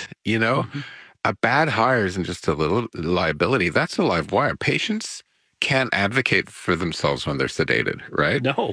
you know? Mhm. A bad hire isn't just a little liability. That's a live wire. Patients can't advocate for themselves when they're sedated, right? No.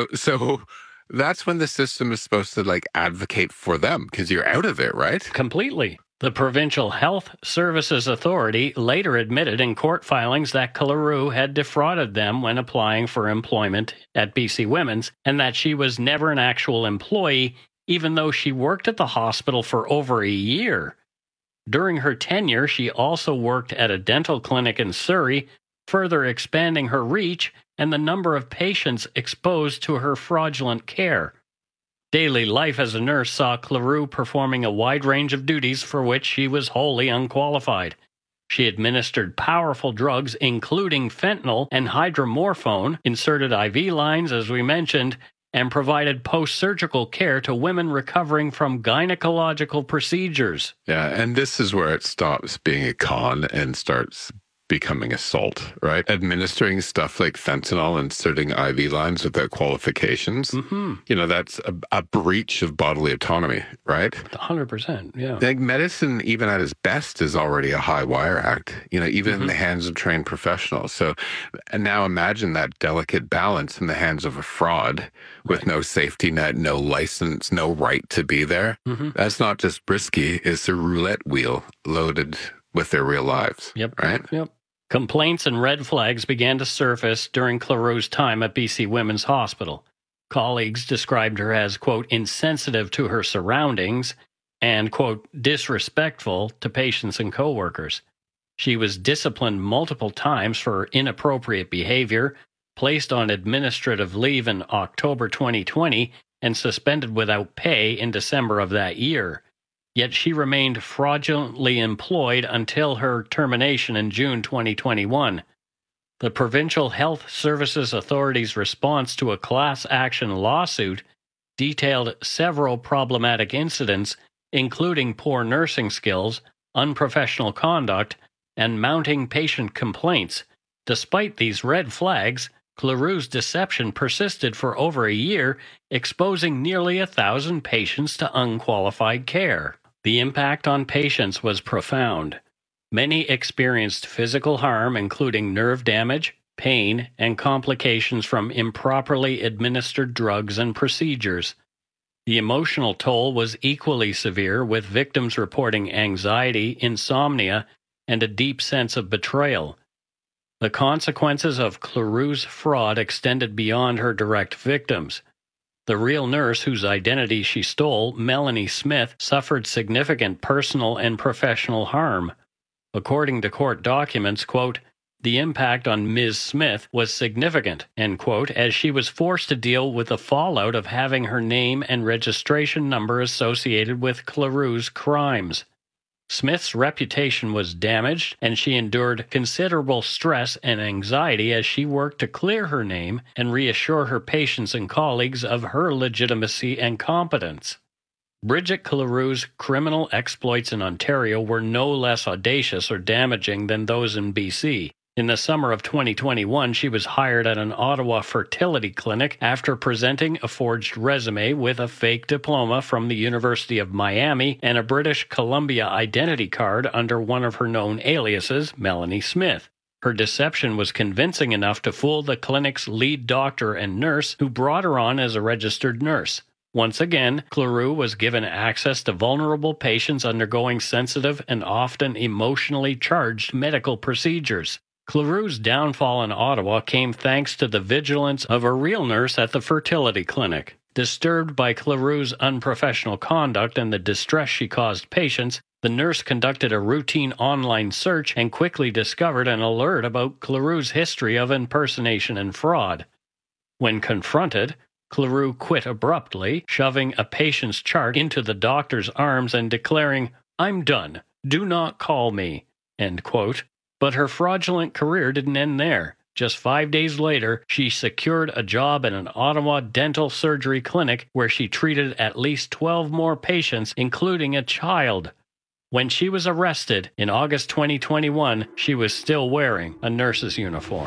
So that's when the system is supposed to like advocate for them because you're out of it, right? Completely. The Provincial Health Services Authority later admitted in court filings that Cleroux had defrauded them when applying for employment at BC Women's and that she was never an actual employee, even though she worked at the hospital for over a year. During her tenure, she also worked at a dental clinic in Surrey, further expanding her reach and the number of patients exposed to her fraudulent care. Daily life as a nurse saw Cleroux performing a wide range of duties for which she was wholly unqualified. She administered powerful drugs, including fentanyl and hydromorphone, inserted IV lines, as we mentioned, and provided post-surgical care to women recovering from gynecological procedures. Yeah, and this is where it stops being a con and starts becoming assault, right? Administering stuff like fentanyl, inserting IV lines without qualifications. Mm-hmm. You know, that's a breach of bodily autonomy, right? 100%, yeah. Like medicine, even at its best, is already a high wire act, you know, even in the hands of trained professionals. So, and now imagine that delicate balance in the hands of a fraud with no safety net, no license, no right to be there. Mm-hmm. That's not just risky, it's a roulette wheel loaded with their real lives. Yep. Right? Yep. Complaints and red flags began to surface during Cleroux's time at BC Women's Hospital. Colleagues described her as, quote, insensitive to her surroundings and, quote, disrespectful to patients and coworkers. She was disciplined multiple times for inappropriate behavior, placed on administrative leave in October 2020, and suspended without pay in December of that year. Yet she remained fraudulently employed until her termination in June 2021. The Provincial Health Services Authority's response to a class action lawsuit detailed several problematic incidents, including poor nursing skills, unprofessional conduct, and mounting patient complaints. Despite these red flags, Cleroux's deception persisted for over a year, exposing nearly 1,000 patients to unqualified care. The impact on patients was profound. Many experienced physical harm, including nerve damage, pain, and complications from improperly administered drugs and procedures. The emotional toll was equally severe, with victims reporting anxiety, insomnia, and a deep sense of betrayal. The consequences of Cleroux's fraud extended beyond her direct victims. The real nurse whose identity she stole, Melanie Smith, suffered significant personal and professional harm. According to court documents, quote, the impact on Ms. Smith was significant, end quote, as she was forced to deal with the fallout of having her name and registration number associated with Cleroux's crimes. Smith's reputation was damaged, and she endured considerable stress and anxiety as she worked to clear her name and reassure her patients and colleagues of her legitimacy and competence. Bridget Cleroux's criminal exploits in Ontario were no less audacious or damaging than those in BC. In the summer of 2021, she was hired at an Ottawa fertility clinic after presenting a forged resume with a fake diploma from the University of Miami and a British Columbia identity card under one of her known aliases, Melanie Smith. Her deception was convincing enough to fool the clinic's lead doctor and nurse, who brought her on as a registered nurse. Once again, Cleroux was given access to vulnerable patients undergoing sensitive and often emotionally charged medical procedures. Cleroux's downfall in Ottawa came thanks to the vigilance of a real nurse at the fertility clinic. Disturbed by Cleroux's unprofessional conduct and the distress she caused patients, the nurse conducted a routine online search and quickly discovered an alert about Cleroux's history of impersonation and fraud. When confronted, Cleroux quit abruptly, shoving a patient's chart into the doctor's arms and declaring, "I'm done. Do not call me," end quote. But her fraudulent career didn't end there. Just 5 days later, she secured a job at an Ottawa dental surgery clinic where she treated at least 12 more patients, including a child. When she was arrested in August 2021, she was still wearing a nurse's uniform.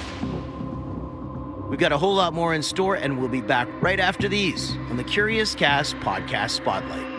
We've got a whole lot more in store, and we'll be back right after these on the Curious Cast Podcast Spotlight.